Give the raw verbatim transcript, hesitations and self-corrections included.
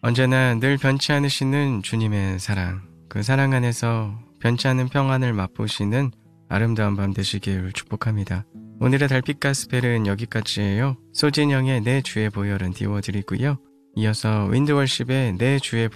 언제나 늘 변치 않으시는 주님의 사랑, 그 사랑 안에서 변치 않은 평안을 맛보시는 아름다운 밤 되시길 축복합니다. 오늘의 달빛 가스펠은 여기까지예요. 소진영의 내 주의 보혈은 띄워드리고요. 이어서 윈드월십의 내 주의